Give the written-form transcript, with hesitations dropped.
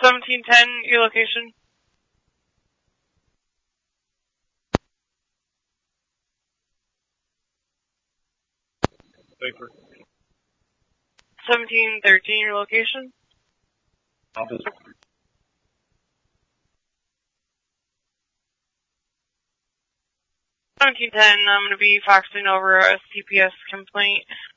1710, your location. Paper. 1713, your location. Officer. 1710, I'm going to be faxing over a CPS complaint.